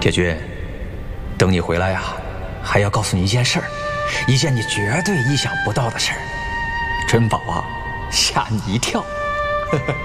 铁军，等你回来呀，还要告诉你一件事儿，一件你绝对意想不到的事儿。珍宝啊，吓你一跳。